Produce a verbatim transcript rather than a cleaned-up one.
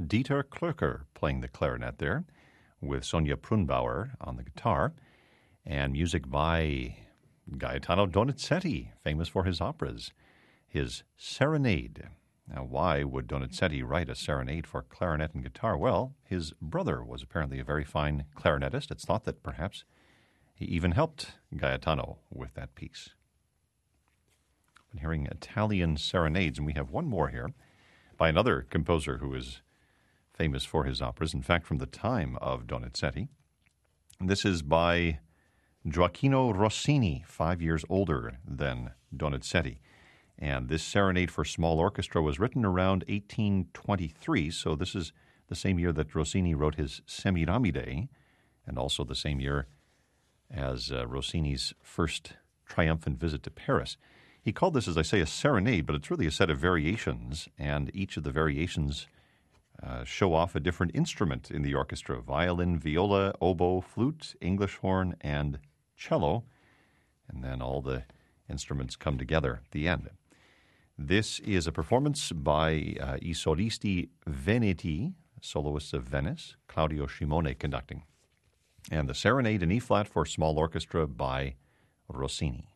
Dieter Klöcker playing the clarinet there, with Sonia Prunbauer on the guitar, and music by Gaetano Donizetti, famous for his operas, his Serenade. Now, why would Donizetti write a serenade for clarinet and guitar? Well, his brother was apparently a very fine clarinetist. It's thought that perhaps he even helped Gaetano with that piece. Been hearing Italian serenades, and we have one more here by another composer who is famous for his operas, in fact, from the time of Donizetti. And this is by Gioacchino Rossini, five years older than Donizetti. And this serenade for small orchestra was written around eighteen twenty-three, so this is the same year that Rossini wrote his Semiramide, and also the same year as uh, Rossini's first triumphant visit to Paris. He called this, as I say, a serenade, but it's really a set of variations, and each of the variations uh, show off a different instrument in the orchestra: violin, viola, oboe, flute, English horn, and cello, and then all the instruments come together at the end. This is a performance by uh, I Solisti Veneti, soloists of Venice, Claudio Scimone conducting, and the Serenade in E-flat for small orchestra by Rossini.